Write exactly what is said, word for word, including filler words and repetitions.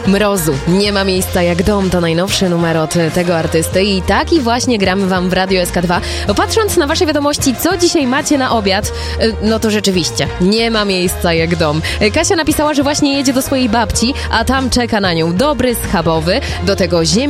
Mrozu. Nie ma miejsca jak dom. To najnowszy numer od tego artysty i taki właśnie gramy wam w Radio S K dwa. Patrząc na wasze wiadomości, co dzisiaj macie na obiad, no to rzeczywiście nie ma miejsca jak dom. Kasia napisała, że właśnie jedzie do swojej babci, a tam czeka na nią dobry schabowy, do tego ziemniak